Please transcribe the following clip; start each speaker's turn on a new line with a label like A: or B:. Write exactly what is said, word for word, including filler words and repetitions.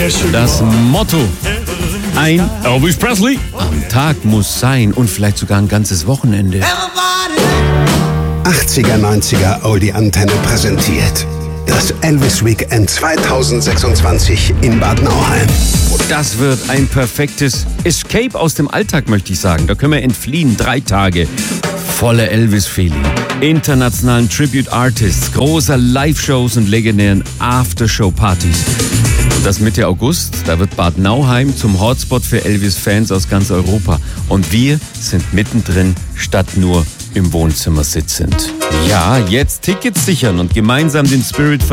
A: Das Motto: ein Elvis Presley am Tag muss sein und vielleicht sogar ein ganzes Wochenende.
B: achtziger, neunziger Oldie Antenne präsentiert das Elvis Weekend zweitausendsechsundzwanzig in Bad Nauheim.
A: Das wird ein perfektes Escape aus dem Alltag, möchte ich sagen. Da können wir entfliehen. Drei Tage voller Elvis-Feeling, internationalen Tribute-Artists, großer Live-Shows und legendären Aftershow-Partys. Und das Mitte August, da wird Bad Nauheim zum Hotspot für Elvis-Fans aus ganz Europa. Und wir sind mittendrin, statt nur im Wohnzimmer sitzend. Ja, jetzt Tickets sichern und gemeinsam den Spirit